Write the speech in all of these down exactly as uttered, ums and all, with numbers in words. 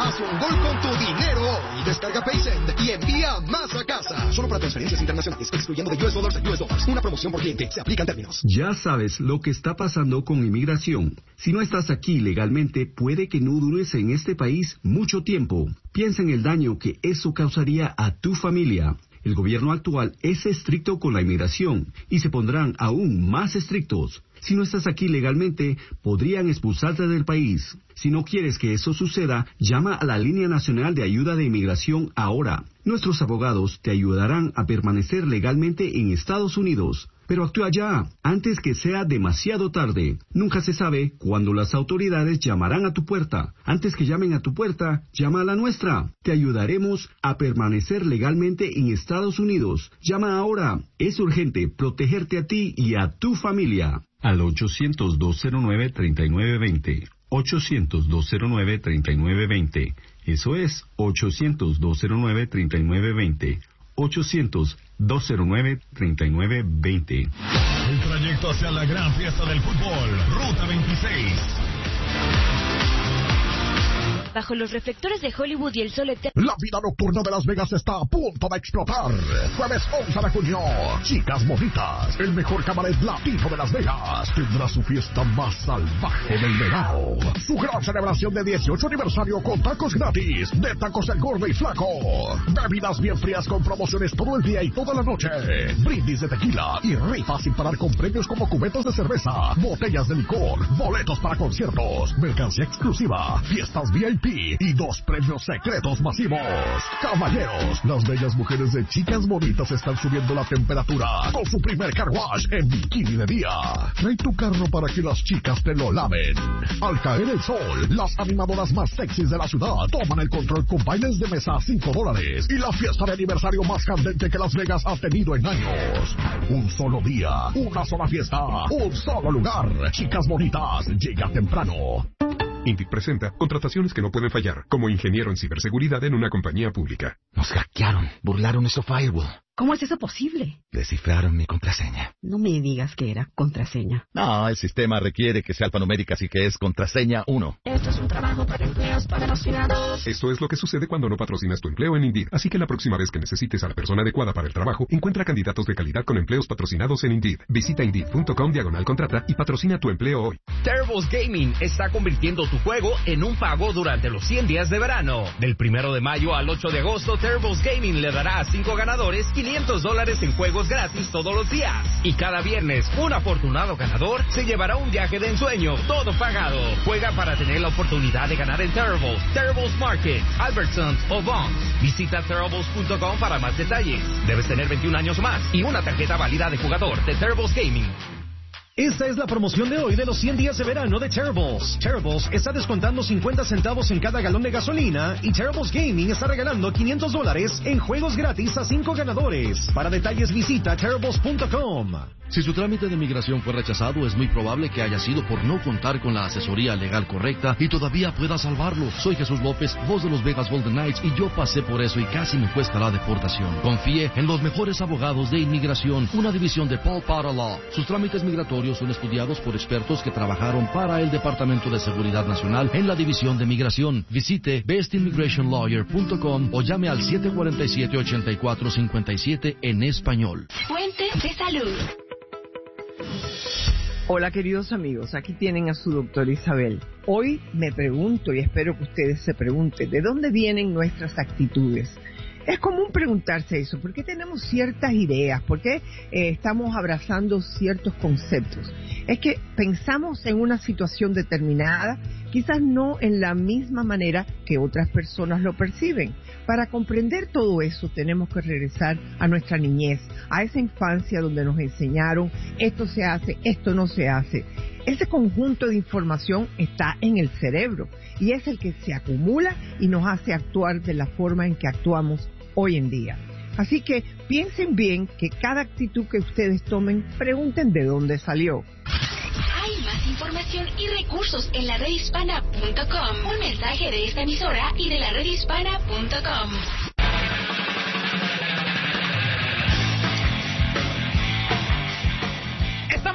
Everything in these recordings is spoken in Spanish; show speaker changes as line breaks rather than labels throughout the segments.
Haz un gol con tu dinero hoy. Descarga Paysend y envía más a casa. Solo para transferencias internacionales, excluyendo de U S Dollars a U S Dollars. Una promoción por cliente. Se aplican términos.
Ya sabes lo que está pasando con inmigración. Si no estás aquí legalmente, puede que no dures en este país mucho tiempo. Piensa en el daño que eso causaría a tu familia. El gobierno actual es estricto con la inmigración y se pondrán aún más estrictos. Si no estás aquí legalmente, podrían expulsarte del país. Si no quieres que eso suceda, llama a la Línea Nacional de Ayuda de Inmigración ahora. Nuestros abogados te ayudarán a permanecer legalmente en Estados Unidos. Pero actúa ya, antes que sea demasiado tarde. Nunca se sabe cuándo las autoridades llamarán a tu puerta. Antes que llamen a tu puerta, llama a la nuestra. Te ayudaremos a permanecer legalmente en Estados Unidos. Llama ahora. Es urgente protegerte a ti y a tu familia. Al ochocientos, dos cero nueve, treinta y nueve veinte. ochocientos, dos cero nueve, treinta y nueve veinte. Eso es ochocientos, dos cero nueve, treinta y nueve veinte. ochocientos, dos cero nueve, treinta y nueve veinte.
El trayecto hacia la gran fiesta del fútbol, Ruta veintiséis.
Bajo los reflectores de Hollywood y el sol eterno.
La vida nocturna de Las Vegas está a punto de explotar. Jueves once de junio, Chicas Bonitas, el mejor cabaret latino de Las Vegas, tendrá su fiesta más salvaje del verano. Su gran celebración de dieciocho aniversario con tacos gratis, de Tacos El Gordo y Flaco. Bebidas bien frías con promociones todo el día y toda la noche. Brindis de tequila y rifas sin parar con premios como cubetas de cerveza, botellas de licor, boletos para conciertos, mercancía exclusiva, fiestas V I P y dos premios secretos masivos. Caballeros, las bellas mujeres de Chicas Bonitas están subiendo la temperatura con su primer car wash en bikini de día. Trae tu carro para que las chicas te lo laven. Al caer el sol, las animadoras más sexys de la ciudad toman el control con bailes de mesa a cinco dólares y la fiesta de aniversario más candente que Las Vegas ha tenido en años. Un solo día, una sola fiesta, un solo lugar. Chicas Bonitas, llega temprano.
Indeed presenta contrataciones que no pueden fallar, como ingeniero en ciberseguridad en una compañía pública.
Nos hackearon, burlaron nuestro firewall.
¿Cómo es eso posible?
Descifraron mi contraseña.
No me digas que era contraseña.
No, el sistema requiere que sea alfanumérica, así que es contraseña uno.
Esto es un trabajo para empleos patrocinados.
Esto es lo que sucede cuando no patrocinas tu empleo en Indeed. Así que la próxima vez que necesites a la persona adecuada para el trabajo, encuentra candidatos de calidad con empleos patrocinados en Indeed. Visita Indeed.com diagonal contrata y patrocina tu empleo hoy.
Terribles Gaming está convirtiendo tu juego en un pago durante los cien días de verano. Del primero de mayo al ocho de agosto, Terribles Gaming le dará a cinco ganadores quinientos dólares en juegos gratis todos los días. Y cada viernes, un afortunado ganador se llevará un viaje de ensueño, todo pagado. Juega para tener la oportunidad de ganar en Terribles, Terribles Market, Albertsons o Bonds. Visita Terribles punto com para más detalles. Debes tener veintiún años o más y una tarjeta válida de jugador de Terribles Gaming.
Esta es la promoción de hoy de los cien días de verano de Terribles. Terribles está descontando cincuenta centavos en cada galón de gasolina y Terribles Gaming está regalando quinientos dólares en juegos gratis a cinco ganadores. Para detalles visita Terribles punto com.
Si su trámite de migración fue rechazado, es muy probable que haya sido por no contar con la asesoría legal correcta y todavía pueda salvarlo. Soy Jesús López, voz de los Vegas Golden Knights, y yo pasé por eso y casi me cuesta la deportación. Confíe en los mejores abogados de inmigración, una división de Paul Potter Law. Sus trámites migratorios son estudiados por expertos que trabajaron para el Departamento de Seguridad Nacional en la División de Migración. Visite best immigration lawyer punto com o llame al siete cuatro siete, ocho cuatro cinco siete en español.
Fuente de salud.
Hola queridos amigos, aquí tienen a su doctora Isabel. Hoy me pregunto, y espero que ustedes se pregunten, ¿de dónde vienen nuestras actitudes? Es común preguntarse eso, ¿por qué tenemos ciertas ideas? ¿Por qué eh, estamos abrazando ciertos conceptos? Es que pensamos en una situación determinada, quizás no en la misma manera que otras personas lo perciben. Para comprender todo eso tenemos que regresar a nuestra niñez, a esa infancia donde nos enseñaron esto se hace, esto no se hace. Ese conjunto de información está en el cerebro y es el que se acumula y nos hace actuar de la forma en que actuamos hoy en día. Así que piensen bien que cada actitud que ustedes tomen, pregunten de dónde salió.
Hay más información y recursos en la red hispana punto com. Un mensaje de esta emisora y de la red hispana punto com.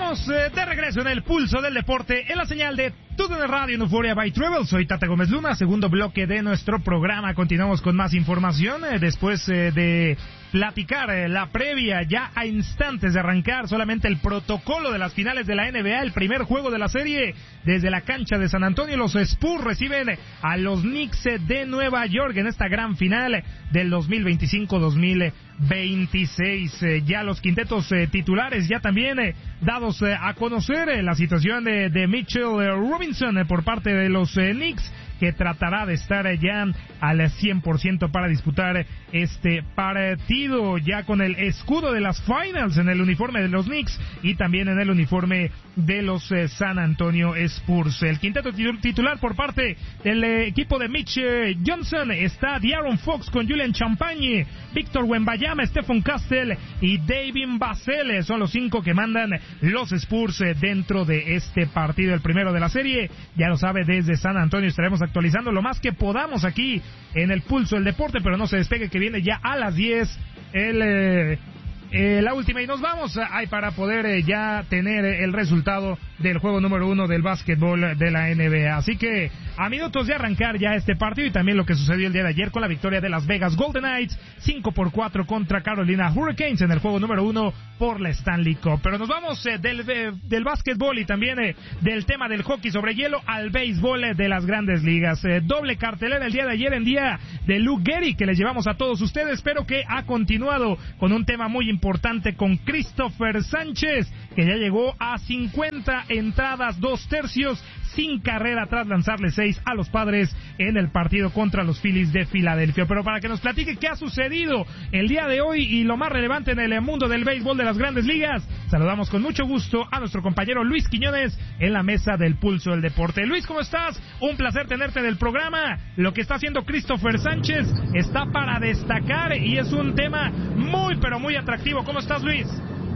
Estamos eh, de regreso en el pulso del deporte en la señal de T U D N Radio en Euphoria by Travel. Soy Tata Gómez Luna, segundo bloque de nuestro programa. Continuamos con más información eh, después eh, de platicar eh, la previa, ya a instantes de arrancar solamente el protocolo de las finales de la N B A, el primer juego de la serie desde la cancha de San Antonio. Los Spurs reciben a los Knicks de Nueva York en esta gran final del dos mil veinticinco dos mil veintiséis. Eh, ya los quintetos eh, titulares ya también eh, dados eh, a conocer, eh, la situación de, de Mitchell eh, Robinson eh, por parte de los eh, Knicks, que tratará de estar ya al cien por ciento para disputar este partido, ya con el escudo de las Finals en el uniforme de los Knicks y también en el uniforme de los eh, San Antonio Spurs. El quinteto titular por parte del eh, equipo de Mitch eh, Johnson está De'Aaron Fox con Julian Champagne, Víctor Wembanyama, Stephon Castle y David Basile. Son los cinco que mandan los Spurs eh, dentro de este partido, el primero de la serie. Ya lo sabe, desde San Antonio estaremos actualizando lo más que podamos aquí en el pulso del deporte, pero no se despegue que viene ya a las diez el eh, eh, la última y nos vamos ahí para poder eh, ya tener el resultado del juego número uno del básquetbol de la N B A. Así que a minutos de arrancar ya este partido y también lo que sucedió el día de ayer con la victoria de Las Vegas Golden Knights cinco por cuatro contra Carolina Hurricanes en el juego número uno por la Stanley Cup. Pero nos vamos eh, del, eh, del básquetbol y también eh, del tema del hockey sobre hielo al béisbol eh, de las grandes ligas. Eh, doble cartelera el día de ayer en día de Luke Gehrig que les llevamos a todos ustedes, pero que ha continuado con un tema muy importante con Christopher Sánchez, que ya llegó a cincuenta entradas, dos tercios, sin carrera tras lanzarle seis a los Padres en el partido contra los Phillies de Filadelfia. Pero para que nos platique qué ha sucedido el día de hoy y lo más relevante en el mundo del béisbol de las grandes ligas, saludamos con mucho gusto a nuestro compañero Luis Quiñones en la mesa del pulso del deporte. Luis, ¿cómo estás? Un placer tenerte en el programa. Lo que está haciendo Christopher Sánchez está para destacar y es un tema muy pero muy atractivo. ¿Cómo estás, Luis?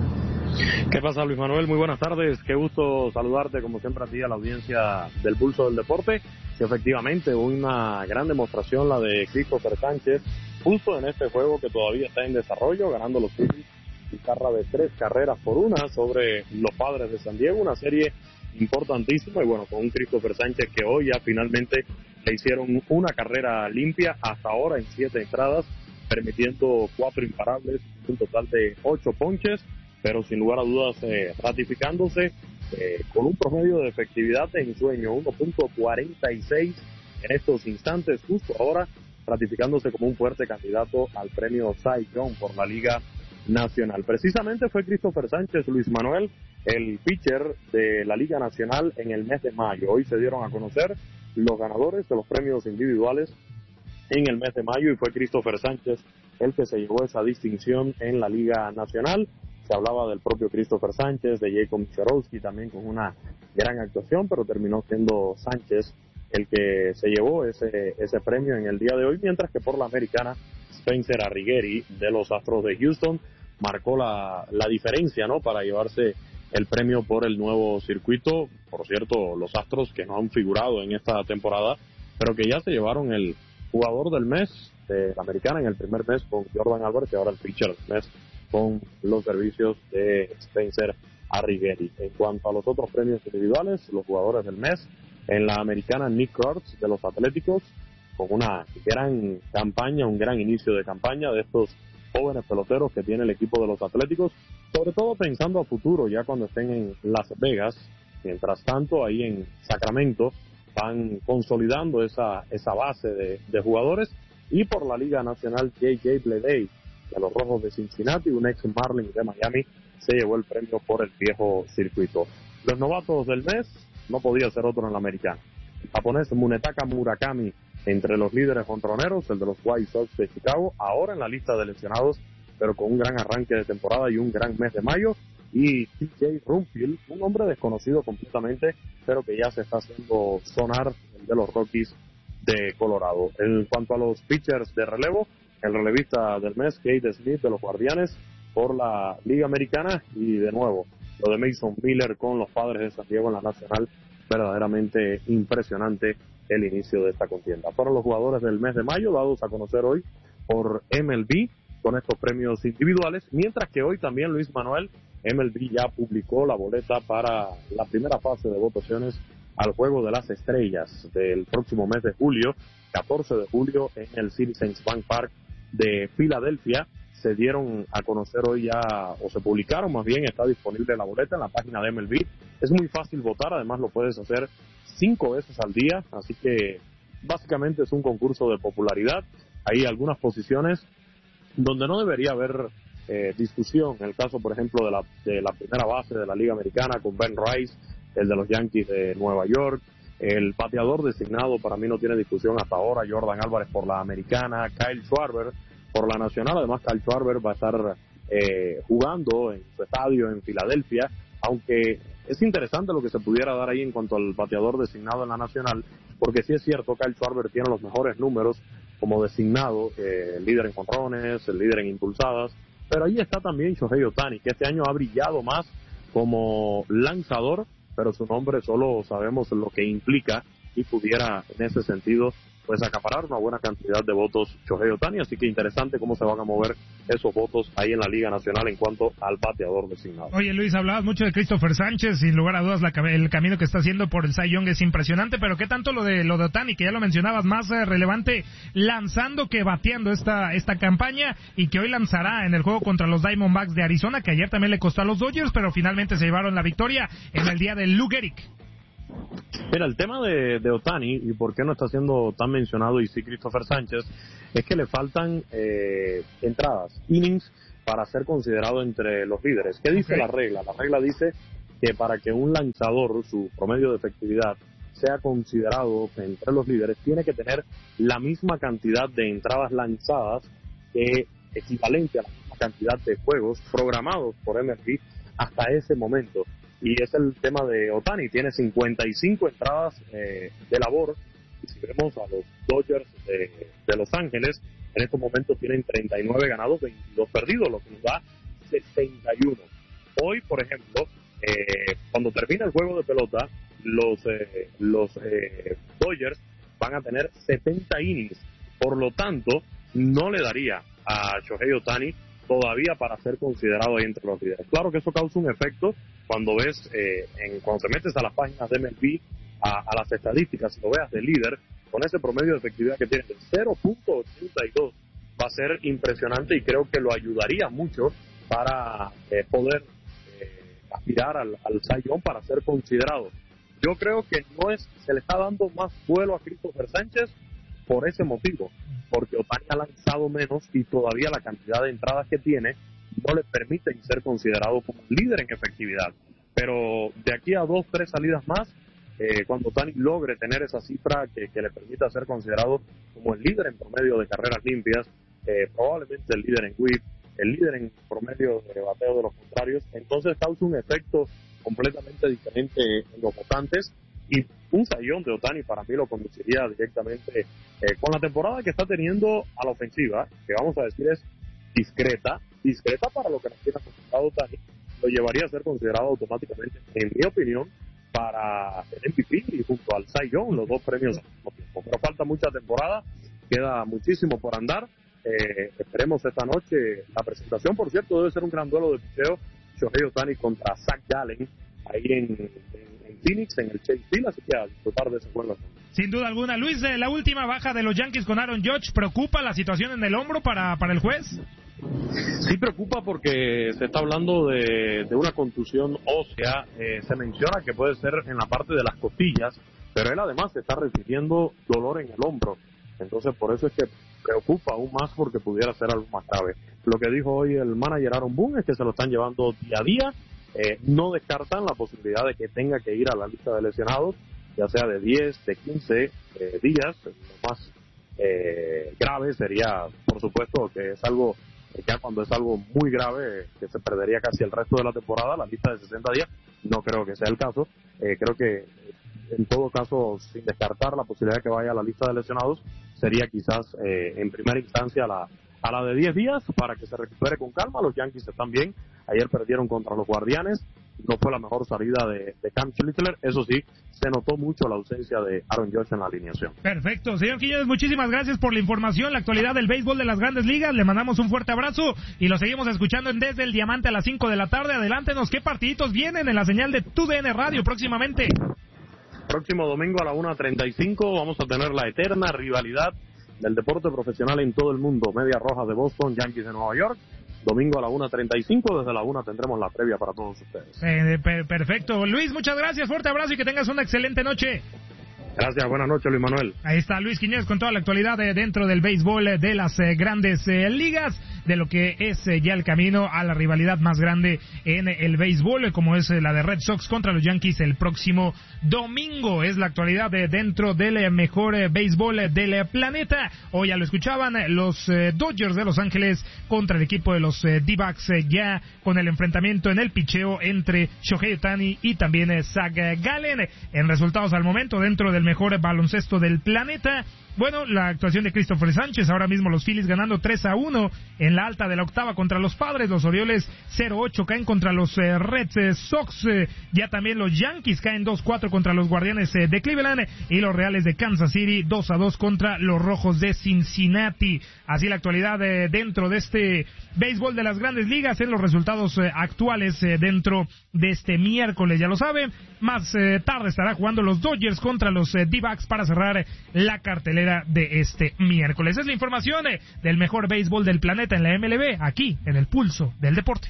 ¿Qué pasa, Luis Manuel? Muy buenas tardes. Qué gusto saludarte, como siempre, a ti, a la audiencia del Pulso del Deporte. Y efectivamente, una gran demostración la de Christopher Sánchez, justo en este juego que todavía está en desarrollo, ganando los Phillies, pizarra de tres carreras por una sobre los Padres de San Diego, una serie importantísima. Y bueno, con un Christopher Sánchez que hoy ya finalmente le hicieron una carrera limpia hasta ahora en siete entradas, permitiendo cuatro imparables, un total de ocho ponches, pero sin lugar a dudas eh, ratificándose eh, con un promedio de efectividad de ensueño, uno punto cuarenta y seis en estos instantes, justo ahora ratificándose como un fuerte candidato al premio Cy Young por la Liga Nacional. Precisamente fue Christopher Sánchez, Luis Manuel, el pitcher de la Liga Nacional en el mes de mayo. Hoy se dieron a conocer los ganadores de los premios individuales en el mes de mayo y fue Christopher Sánchez el que se llevó esa distinción en la Liga Nacional. Se hablaba del propio Christopher Sánchez, de Jacob Michalowski también con una gran actuación, pero terminó siendo Sánchez el que se llevó ese ese premio en el día de hoy, mientras que por la americana Spencer Arrighieri de los Astros de Houston marcó la, la diferencia, ¿no?, para llevarse el premio por el nuevo circuito. Por cierto, los Astros que no han figurado en esta temporada, pero que ya se llevaron el jugador del mes de la americana en el primer mes con Jordan Álvarez y ahora el pitcher del mes con los servicios de Spencer Arrighieri. En cuanto a los otros premios individuales, los jugadores del mes, en la americana Nick Kurtz de los Atléticos, con una gran campaña, un gran inicio de campaña de estos jóvenes peloteros que tiene el equipo de los Atléticos, sobre todo pensando a futuro, ya cuando estén en Las Vegas. Mientras tanto, ahí en Sacramento van consolidando esa esa base de, de jugadores. Y por la Liga Nacional, J J Bleday de los Rojos de Cincinnati, un ex Marlins de Miami, se llevó el premio por el viejo circuito. Los novatos del mes no podía ser otro en la americana. El japonés Munetaka Murakami, entre los líderes jonroneros, el de los White Sox de Chicago, ahora en la lista de lesionados, pero con un gran arranque de temporada y un gran mes de mayo. Y T J Rumfield, un hombre desconocido completamente, pero que ya se está haciendo sonar, el de los Rockies de Colorado. En cuanto a los pitchers de relevo, el relevista del mes, Kate Smith de los Guardianes por la Liga Americana, y de nuevo lo de Mason Miller con los Padres de San Diego en la Nacional, verdaderamente impresionante el inicio de esta contienda. Fueron los jugadores del mes de mayo dados a conocer hoy por M L B, con estos premios individuales, mientras que hoy también, Luis Manuel, M L B ya publicó la boleta para la primera fase de votaciones al Juego de las Estrellas del próximo mes de julio, catorce de julio, en el Citizens Bank Park de Filadelfia. Se dieron a conocer hoy ya, o se publicaron más bien, está disponible la boleta en la página de M L B. Es muy fácil votar, además lo puedes hacer cinco veces al día, así que básicamente es un concurso de popularidad. Hay algunas posiciones donde no debería haber eh, discusión, en el caso, por ejemplo, de la, de la primera base de la Liga Americana con Ben Rice, el de los Yankees de Nueva York. El pateador designado para mí no tiene discusión hasta ahora, Jordan Álvarez por la Americana, Kyle Schwarber por la Nacional. Además, Kyle Schwarber va a estar eh, jugando en su estadio en Filadelfia, aunque es interesante lo que se pudiera dar ahí en cuanto al bateador designado en la Nacional, porque sí es cierto, Kyle Schwarber tiene los mejores números como designado, eh, el líder en jonrones, el líder en impulsadas, pero ahí está también Shohei Ohtani, que este año ha brillado más como lanzador, pero su nombre solo sabemos lo que implica y pudiera en ese sentido pues acaparar una buena cantidad de votos Shohei Ohtani, así que interesante cómo se van a mover esos votos ahí en la Liga Nacional en cuanto al bateador designado.
Oye, Luis, hablabas mucho de Christopher Sánchez, sin lugar a dudas la, el camino que está haciendo por el Cy Young es impresionante, pero ¿qué tanto lo de lo de Ohtani, que ya lo mencionabas, más eh, relevante lanzando que bateando esta esta campaña, y que hoy lanzará en el juego contra los Diamondbacks de Arizona, que ayer también le costó a los Dodgers, pero finalmente se llevaron la victoria en el día del Lou Gehrig?
Mira, el tema de, de Ohtani, y por qué no está siendo tan mencionado, y sí Christopher Sánchez, es que le faltan eh, entradas, innings, para ser considerado entre los líderes. ¿Qué dice okay. la regla? La regla dice que para que un lanzador, su promedio de efectividad, sea considerado entre los líderes, tiene que tener la misma cantidad de entradas lanzadas, que equivalente a la misma cantidad de juegos programados por M L B hasta ese momento. Y es el tema de Ohtani, tiene cincuenta y cinco entradas eh, de labor, y si vemos a los Dodgers de, de Los Ángeles, en estos momentos tienen treinta y nueve ganados, veintidós perdidos, lo que nos da sesenta y uno. Hoy, por ejemplo, eh, cuando termine el juego de pelota, los, eh, los eh, Dodgers van a tener setenta innings, por lo tanto, no le daría a Shohei Ohtani todavía para ser considerado ahí entre los líderes. Claro que eso causa un efecto cuando ves, eh, en, cuando te metes a las páginas de M L B, a, a las estadísticas, si lo veas de líder, con ese promedio de efectividad que tiene de cero punto ochenta y dos, va a ser impresionante, y creo que lo ayudaría mucho para eh, poder eh, aspirar al, al Cy Young, para ser considerado. Yo creo que no es, se le está dando más vuelo a Christopher Sánchez por ese motivo, porque Ohtani ha lanzado menos y todavía la cantidad de entradas que tiene no le permiten ser considerado como líder en efectividad. Pero de aquí a dos, tres salidas más, eh, cuando Ohtani logre tener esa cifra que, que le permita ser considerado como el líder en promedio de carreras limpias, eh, probablemente el líder en whip, el líder en promedio de bateo de los contrarios, entonces causa un efecto completamente diferente en los votantes, y un Cy Young de Ohtani para mí lo conduciría directamente eh, con la temporada que está teniendo a la ofensiva, que vamos a decir es discreta, discreta para lo que nos tiene acostumbrado Ohtani, lo llevaría a ser considerado automáticamente, en mi opinión, para el M V P y junto al Cy Young, los dos premios al mismo tiempo. Pero falta mucha temporada, queda muchísimo por andar. Eh, esperemos esta noche la presentación. Por cierto, debe ser un gran duelo de picheo, Shohei Ohtani contra Zach Gallen, ahí en, en, en Phoenix, en el Chase Field, así que a disfrutar de ese juego.
Sin duda alguna. Luis, eh, la última baja de los Yankees con Aaron Judge, ¿preocupa la situación en el hombro para, para el juez?
Sí preocupa, porque se está hablando de, de una contusión ósea, eh, se menciona que puede ser en la parte de las costillas, pero él además está recibiendo dolor en el hombro, entonces por eso es que preocupa aún más, porque pudiera ser algo más grave. Lo que dijo hoy el manager Aaron Boone es que se lo están llevando día a día, eh, no descartan la posibilidad de que tenga que ir a la lista de lesionados, ya sea de diez, de quince eh, días. Lo más eh, grave sería, por supuesto, que es algo, ya cuando es algo muy grave, que se perdería casi el resto de la temporada, la lista de sesenta días, no creo que sea el caso. Eh, creo que en todo caso, sin descartar la posibilidad de que vaya a la lista de lesionados, sería quizás eh, en primera instancia la, a la de diez días para que se recupere con calma. Los Yankees están bien, ayer perdieron contra los Guardianes, no fue la mejor salida de, de Cam Schlittler. Eso sí, se notó mucho la ausencia de Aaron Judge en la alineación.
Perfecto, señor Quiñones, muchísimas gracias por la información, la actualidad del béisbol de las Grandes Ligas. Le mandamos un fuerte abrazo y lo seguimos escuchando en Desde el Diamante a las cinco de la tarde. Adelántenos, ¿qué partiditos vienen en la señal de Tu D N Radio próximamente?
Próximo domingo a la una treinta y cinco vamos a tener la eterna rivalidad del deporte profesional en todo el mundo. Medias Rojas de Boston, Yankees de Nueva York. Domingo a la una treinta y cinco, desde la una tendremos la previa para todos ustedes.
Eh, per- perfecto. Luis, muchas gracias, fuerte abrazo y que tengas una excelente noche.
Gracias, buenas noches, Luis Manuel.
Ahí está Luis Quiñones con toda la actualidad eh, dentro del béisbol eh, de las eh, grandes eh, ligas, de lo que es eh, ya el camino a la rivalidad más grande en el béisbol, eh, como es eh, la de Red Sox contra los Yankees el próximo domingo. Es la actualidad eh, dentro del eh, mejor eh, béisbol eh, del eh, planeta. Hoy ya lo escuchaban, eh, los eh, Dodgers de Los Ángeles contra el equipo de los eh, D-backs, eh, ya con el enfrentamiento en el picheo entre Shohei Ohtani y también eh, Zach Gallen. En resultados al momento dentro del mejor baloncesto del planeta, bueno, la actuación de Christopher Sánchez, ahora mismo los Phillies ganando tres a uno en la alta de la octava contra los Padres, los Orioles cero ocho caen contra los eh, Red Sox, eh, ya también los Yankees caen dos cuatro contra los Guardianes eh, de Cleveland y los Reales de Kansas City dos a dos contra los Rojos de Cincinnati. Así la actualidad eh, dentro de este béisbol de las Grandes Ligas en los resultados eh, actuales eh, dentro de este miércoles, ya lo saben, más eh, tarde estará jugando los Dodgers contra los eh, D-backs para cerrar eh, la cartelera de este miércoles. Es la información eh, del mejor béisbol del planeta en la M L B, aquí en el Pulso del Deporte.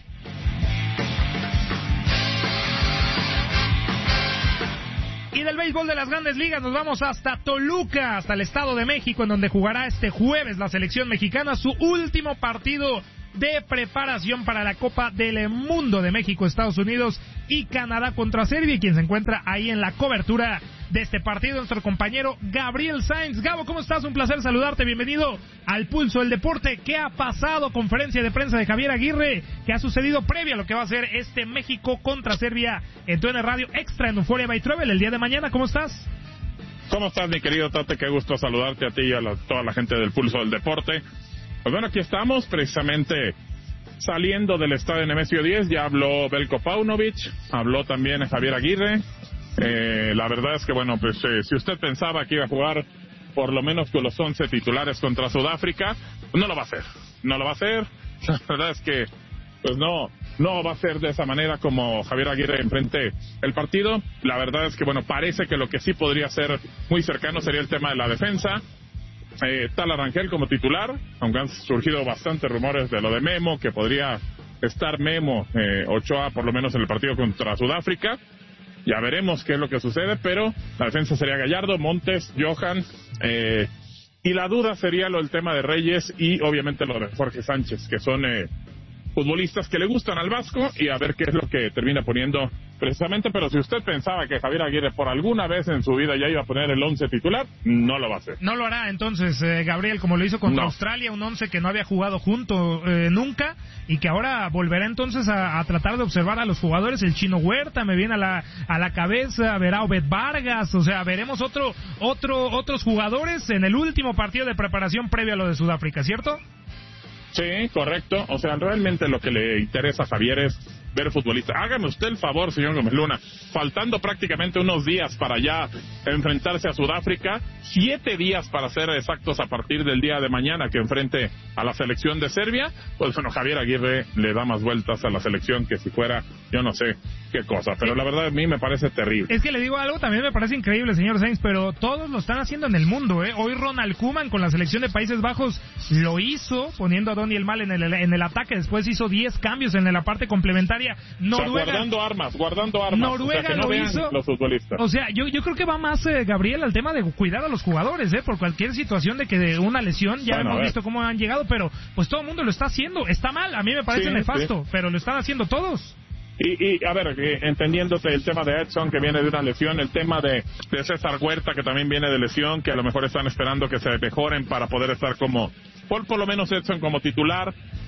Y del béisbol de las Grandes Ligas nos vamos hasta Toluca, hasta el Estado de México, en donde jugará este jueves la selección mexicana su último partido de preparación para la Copa del Mundo de México, Estados Unidos y Canadá contra Serbia. Y quien se encuentra ahí en la cobertura de este partido, nuestro compañero Gabriel Sainz. Gabo, ¿cómo estás? Un placer saludarte, bienvenido al Pulso del Deporte. ¿Qué ha pasado? Conferencia de prensa de Javier Aguirre, ¿qué ha sucedido previa a lo que va a ser este México contra Serbia en Tu D N Radio Extra en Euphoria by Travel el día de mañana? ¿Cómo estás?
¿Cómo estás, mi querido Tate? Qué gusto saludarte a ti y a la, toda la gente del Pulso del Deporte. Pues bueno, aquí estamos precisamente saliendo del estadio Nemesio diez. Ya habló Belko Paunovic, habló también Javier Aguirre. Eh, la verdad es que, bueno, pues eh, si usted pensaba que iba a jugar por lo menos con los once titulares contra Sudáfrica, no lo va a hacer. No lo va a hacer. La verdad es que, pues no, no va a ser de esa manera como Javier Aguirre enfrente el partido. La verdad es que, bueno, parece que lo que sí podría ser muy cercano sería el tema de la defensa. Eh, Talar Rangel como titular, aunque han surgido bastantes rumores de lo de Memo, que podría estar Memo eh, Ochoa por lo menos en el partido contra Sudáfrica. Ya veremos qué es lo que sucede, pero la defensa sería Gallardo, Montes, Johan, eh, y la duda sería lo del tema de Reyes y obviamente lo de Jorge Sánchez, que son eh, futbolistas que le gustan al Vasco, y a ver qué es lo que termina poniendo precisamente. Pero si usted pensaba que Javier Aguirre por alguna vez en su vida ya iba a poner el once titular, no lo va a hacer.
No lo hará entonces, eh, Gabriel, como lo hizo contra no. Australia, un once que no había jugado junto eh, nunca, y que ahora volverá entonces a, a tratar de observar a los jugadores. El Chino Huerta me viene a la a la cabeza, verá Obed Vargas, o sea, veremos otro otro otros jugadores en el último partido de preparación previo a lo de Sudáfrica, ¿cierto?
Sí, correcto. O sea, realmente lo que le interesa a Javier es ver futbolistas. Hágame usted el favor, señor Gómez Luna, faltando prácticamente unos días para ya enfrentarse a Sudáfrica, siete días para ser exactos a partir del día de mañana que enfrente a la selección de Serbia, pues bueno, Javier Aguirre le da más vueltas a la selección que si fuera, yo no sé qué cosa, pero la verdad a mí me parece terrible.
Es que le digo algo, también me parece increíble, señor Sainz, pero todos lo están haciendo en el mundo, ¿eh? Hoy Ronald Koeman con la selección de Países Bajos lo hizo, poniendo a Doniel Mal en el, en el ataque, después hizo diez cambios en la parte complementaria. Noruega,
o sea, guardando armas, guardando armas.
Noruega, o sea, que no lo hizo.
Los futbolistas.
O sea, yo, yo creo que va más, eh, Gabriel, al tema de cuidar a los jugadores, ¿eh? Por cualquier situación de que de una lesión, ya bueno, hemos visto cómo han llegado, pero pues todo el mundo lo está haciendo. Está mal, a mí me parece sí, nefasto, sí. Pero lo están haciendo todos.
Y, y a ver, eh, entendiéndote el tema de Edson, que viene de una lesión, el tema de, de César Huerta, que también viene de lesión, que a lo mejor están esperando que se mejoren para poder estar como, por, por lo menos Edson como titular.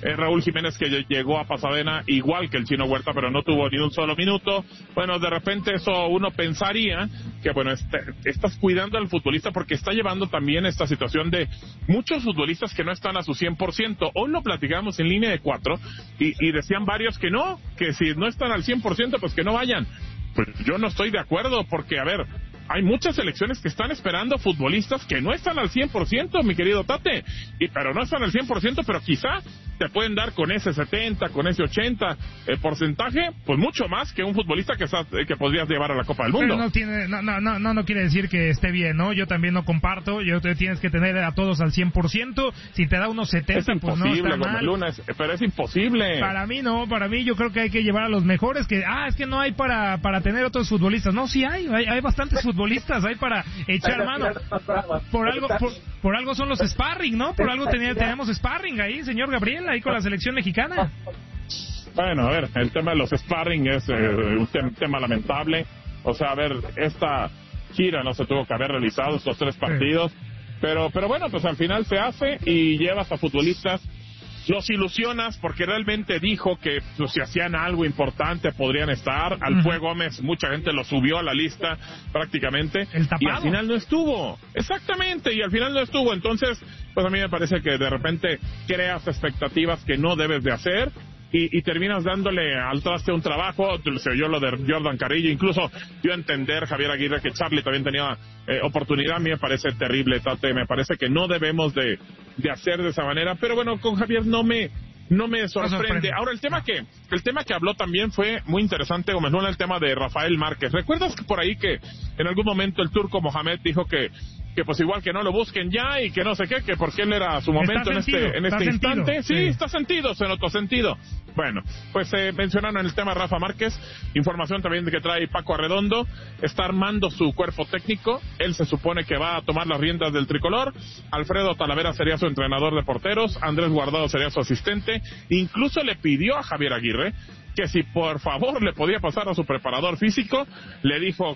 eh, Raúl Jiménez, que llegó a Pasadena igual que el Chino Huerta, pero no tuvo ni un solo minuto. Bueno, de repente eso uno pensaría que, bueno, este, estás cuidando al futbolista porque está llevando también esta situación de muchos futbolistas que no están a su cien por ciento. Hoy lo platicamos en línea de cuatro y, y decían varios que no, que si no están al cien por ciento, pues que no vayan. Pues yo no estoy de acuerdo porque, a ver, hay muchas selecciones que están esperando futbolistas que no están al cien por ciento, mi querido Tate, y pero no están al cien por ciento, pero quizá te pueden dar con ese setenta, con ese ochenta eh, porcentaje, pues mucho más que un futbolista que, está, que podrías llevar a la Copa del Mundo.
Pero no tiene, no, no, no, no, no quiere decir que esté bien, ¿no? Yo también no comparto, yo te tienes que tener a todos al cien por ciento, si te da unos setenta, pues no está mal.
Luna, es, pero es imposible.
Para mí no, para mí yo creo que hay que llevar a los mejores, que, ah, es que no hay para, para tener otros futbolistas. No, sí hay, hay, hay bastantes futbolistas, hay para echar mano. Por algo, por, por algo son los sparring, ¿no? Por algo tenía, tenemos sparring ahí, señor Gabriel, ahí con la selección mexicana.
Bueno, a ver, el tema de los sparring es eh, un te tema lamentable. O sea, a ver, esta gira no se tuvo que haber realizado, estos tres partidos. Pero, pero bueno, pues al final se hace y llevas a futbolistas, los ilusionas porque realmente dijo que pues, si hacían algo importante podrían estar. Alfue Gómez, mucha gente lo subió a la lista prácticamente y al final no estuvo. Exactamente, y al final no estuvo. Entonces, pues a mí me parece que de repente creas expectativas que no debes de hacer. Y, y terminas dándole al traste un trabajo. Se oyó lo de Jordan Carrillo, incluso dio a entender Javier Aguirre que Charlie también tenía eh, oportunidad. A mí me parece terrible, Tate, me parece que no debemos de, de hacer de esa manera, pero bueno, con Javier no me no me sorprende. No sorprende. Ahora el tema que el tema que habló también fue muy interesante, Gómez Luna, el tema de Rafael Márquez. ¿Recuerdas que por ahí que en algún momento el turco Mohamed dijo que que pues igual que no lo busquen ya y que no sé qué, que porque él era su momento en este en este instante? Sí, sí, está sentido, se notó sentido. Bueno, pues eh, mencionaron el tema Rafa Márquez, información también de que trae Paco Arredondo, está armando su cuerpo técnico, él se supone que va a tomar las riendas del tricolor, Alfredo Talavera sería su entrenador de porteros, Andrés Guardado sería su asistente, incluso le pidió a Javier Aguirre que si por favor le podía pasar a su preparador físico, le dijo